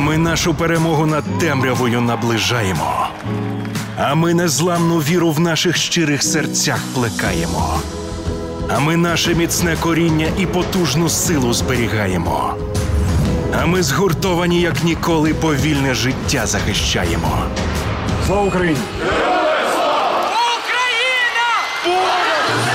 ми нашу перемогу над темрявою наближаємо. А ми незламну віру в наших щирих серцях плекаємо. А ми наше міцне коріння і потужну силу зберігаємо. А ми згуртовані, як ніколи, бо вільне життя захищаємо. Слава Україні!